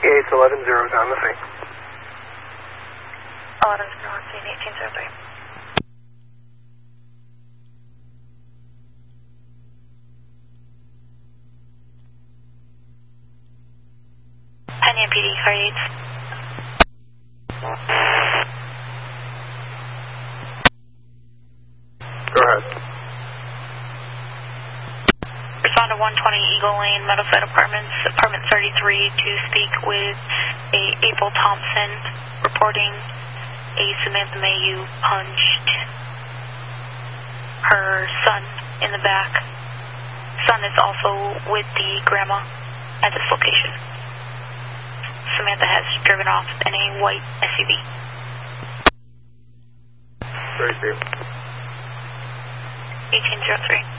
Yeah, it's 11-0 is on the thing. 11-0 on scene, 1803. Penny PD, car 8. Go ahead. Respond to 120 Eagle Lane, Meadowside Apartments, apartment 33, to speak with April Thompson, reporting a Samantha Mayu punched her son in the back. Son is also with the grandma at this location. Samantha has driven off in a white SUV. Very safe. 1803.